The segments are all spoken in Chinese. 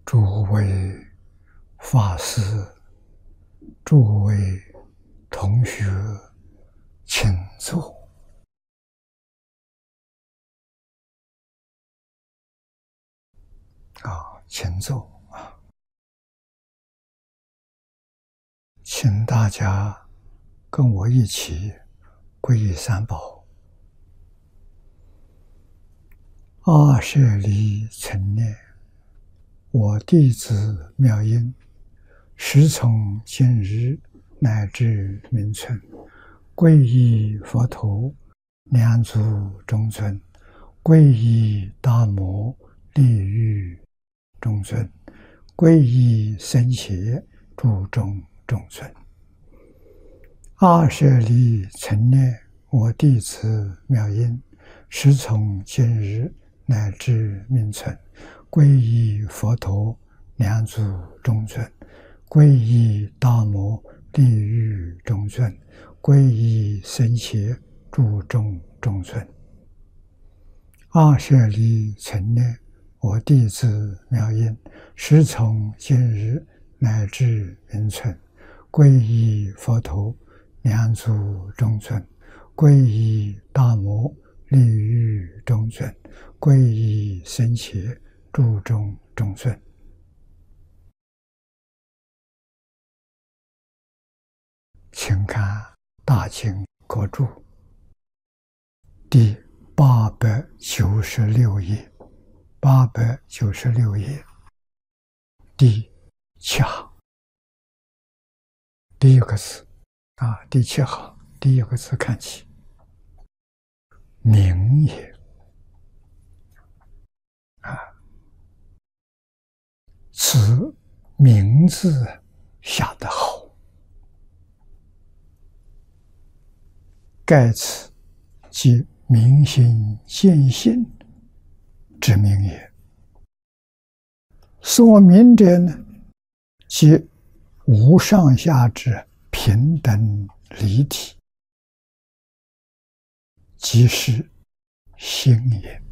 诸位法师、诸位同学，请坐。请坐啊！请大家跟我一起皈依三宝。阿舍离成念，我弟子妙音，时从今日乃至明存，皈依佛陀，两足中尊；皈依大摩，利欲中尊；皈依僧伽，注中中尊。阿舍离成念，我弟子妙音，时从今日乃至明存，皈依佛陀，两足中尊；皈依大摩，利欲中尊；皈依僧伽，注中中尊。阿舍离成念，我弟子妙音，时从今日乃至明存，皈依佛陀，两足中尊；皈依大摩，利欲中尊；皈依僧伽，注中中尊。请看《大经国注》第896页，896页第7行，第一个字第7行第一个字看起，名也此名字下得好，盖此即明心见性之名也。所明者呢，即无上下之平等离体，即是心也。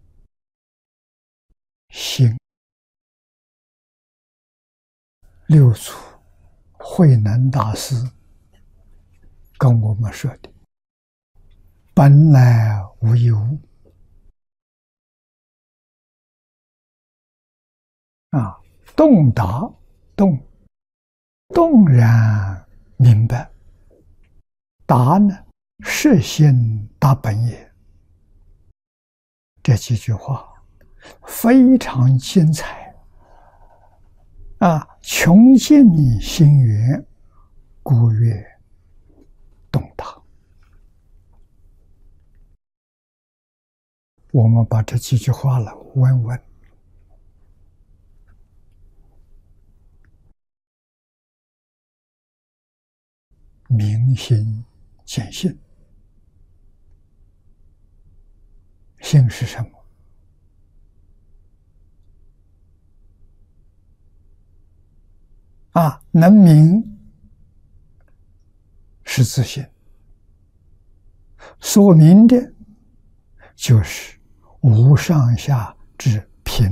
心，六祖慧能大师跟我们说的，本来无一物洞达动然明白，达呢，实心达本也。这几句话非常精彩穷尽心源，故曰洞达。我们把这几句话了问问，明心见性，性是什么？能明是自性，所明的就是无上下之